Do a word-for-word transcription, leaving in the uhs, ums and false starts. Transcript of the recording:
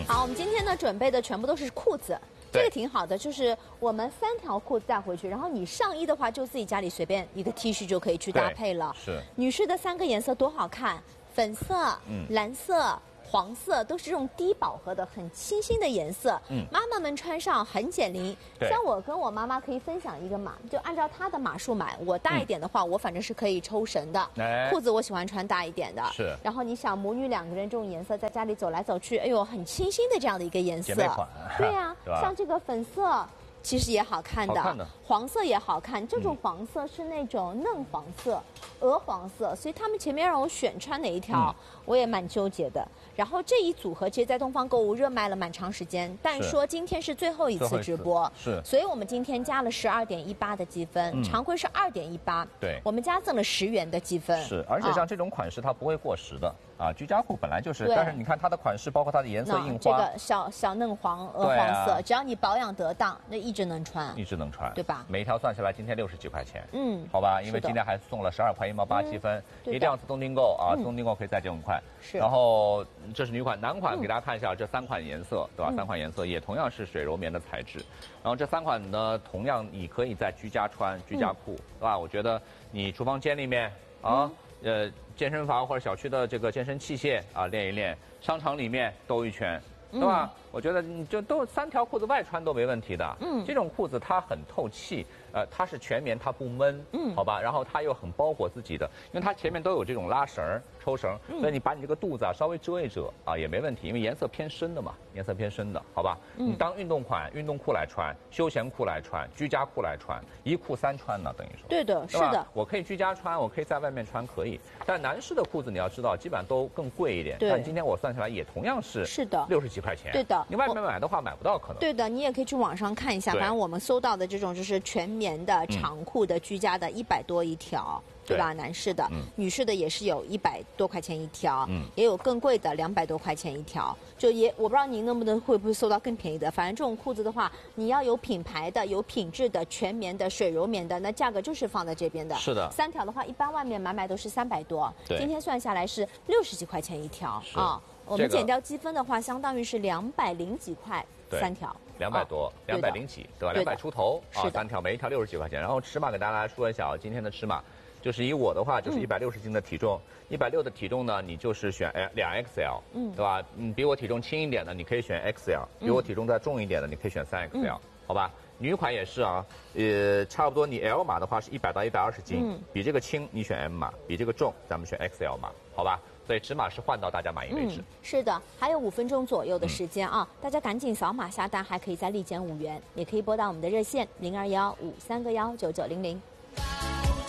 好，我们今天呢准备的全部都是裤子。 这个挺好的，就是我们三条裤子带回去，然后你上衣的话就自己家里随便一个 T 恤就可以去搭配了。 是， 女士的三个颜色多好看，粉色、嗯、蓝色、黄色，都是这种低饱和的、很清新的颜色。嗯，妈妈们穿上很减龄。像我跟我妈妈可以分享一个码，就按照她的码数买。我大一点的话，嗯、我反正是可以抽绳的。哎，裤子我喜欢穿大一点的。 是。 然后你想母女两个人这种颜色，在家里走来走去，哎呦，很清新的这样的一个颜色。 姐妹款。 对呀、啊，像这个粉色。 其实也好看的， 看的黄色也好看。这种黄色是那种嫩黄色、嗯、鹅黄色，所以他们前面让我选穿哪一条，嗯、我也蛮纠结的。然后这一组合其实，在东方购物热卖了蛮长时间，但说今天是最后一次直播， 是， 所以我们今天加了十二点一八的积分，嗯、常规是二点一八， 对， 我们加赠了十元的积分。 是，而且像这种款式它不会过时的。 啊，居家裤本来就是，但是你看它的款式，包括它的颜色印花， 这个小小嫩黄、鹅黄色，啊、只要你保养得当，那一直能穿， 一直能穿， 对吧？ 每一条算下来，今天六十几块钱， 嗯， 好吧，因为今天还送了十二块一毛八积分，嗯、一定要自动订购啊，自动订购可以再减五块。 是， 然后这是女款，男款给大家看一下，这三款颜色，对吧？三款颜色也同样是水柔棉的材质，然后这三款呢，同样你可以在居家穿，居家裤，对吧？我觉得你厨房间里面啊。 呃，健身房或者小区的这个健身器械啊，练一练；商场里面兜一圈，对吧？嗯、我觉得你就都三条裤子外穿都没问题的。嗯，这种裤子它很透气，呃，它是全棉，它不闷，嗯，好吧？然后它又很包裹自己的，因为它前面都有这种拉绳、抽绳，嗯、所以你把你这个肚子啊稍微遮一遮啊也没问题，因为颜色偏深的嘛，颜色偏深的，好吧？嗯、你当运动款、运动裤来穿，休闲裤来穿，居家裤来穿，一裤三穿呢，等于说。 对的，是的。 我可以居家穿，我可以在外面穿，可以。但男士的裤子你要知道，基本上都更贵一点。但今天我算下来也同样是是的， 六十几块钱。 对的。 你外面买的话买不到可能。 对的，你也可以去网上看一下，反正我们搜到的这种就是全棉的长裤的居家的，一百多一条。 对吧？男士的，嗯、女士的也是有一百多块钱一条，嗯、也有更贵的两百多块钱一条。就也我不知道您能不能会不会搜到更便宜的。反正这种裤子的话，你要有品牌的、有品质的、全棉的、水柔棉的，那价格就是放在这边的。 是的。三条的话，一般外面买买都是三百多，今天算下来是六十几块钱一条啊。我们减掉积分的话，相当于是两百零几块三条。 两百多，两百零几，对吧？两百出头啊，三条，每一条六十几块钱。然后尺码给大家说一下啊，今天的尺码就是以我的话就是一百六十斤的体重，一百六的体重呢，你就是选哎两 X L， 嗯，对吧？嗯，比我体重轻一点的，你可以选 X L； 比我体重再重一点的，你可以选三 X L，、嗯、好吧？女款也是啊，呃，差不多你 L 码的话是一百到一百二十斤，嗯、比这个轻你选 M 码，比这个重咱们选 X L 码，好吧？ 所以尺码是换到大家满意为止、嗯。 是的，还有五分钟左右的时间啊，嗯、大家赶紧扫码下单，还可以再立减五元，也可以拨打我们的热线零二幺五三个幺九九零零。